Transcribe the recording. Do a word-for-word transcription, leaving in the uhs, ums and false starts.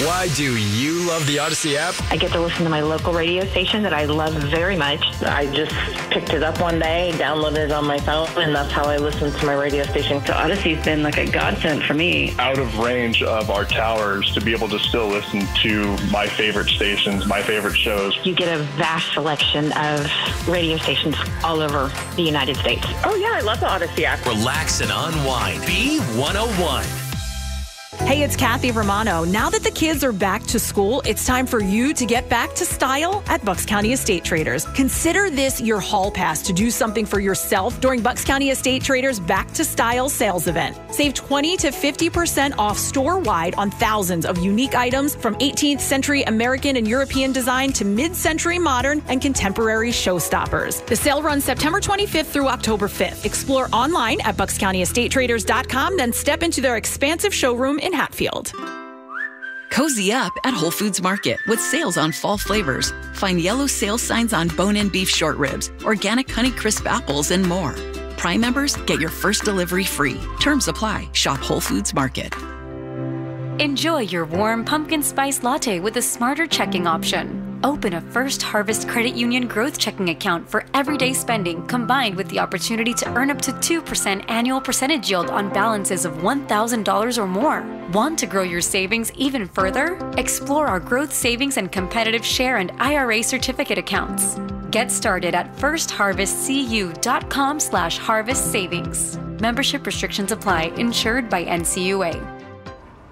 Why do you love the Odyssey app? I get to listen to my local radio station that I love very much. I just picked it up one day, downloaded it on my phone, and that's how I listen to my radio station. So Odyssey's been like a godsend for me. Out of range of our towers to be able to still listen to my favorite stations, my favorite shows. You get a vast selection of radio stations all over the United States. Oh, yeah, I love the Odyssey app. Relax and unwind. B one oh one. Hey, it's Kathy Romano. Now that the kids are back to school, it's time for you to get back to style at Bucks County Estate Traders. Consider this your hall pass to do something for yourself during Bucks County Estate Traders Back to Style sales event. Save twenty to fifty percent off store-wide on thousands of unique items from eighteenth century American and European design to mid-century modern and contemporary showstoppers. The sale runs September twenty-fifth through October fifth. Explore online at bucks county estate traders dot com, then step into their expansive showroom in Hatfield. Cozy up at Whole Foods Market with sales on fall flavors. Find yellow sales signs on bone-in beef short ribs, organic Honeycrisp apples, and more. Prime members get your first delivery free. Terms apply. Shop Whole Foods Market. Enjoy your warm pumpkin spice latte with a smarter checking option. Open a First Harvest Credit Union growth checking account for everyday spending, combined with the opportunity to earn up to two percent annual percentage yield on balances of one thousand dollars or more. Want to grow your savings even further? Explore our growth savings and competitive share and I R A certificate accounts. Get started at first harvest c u dot com slash harvest savings. Membership restrictions apply. Insured by N C U A.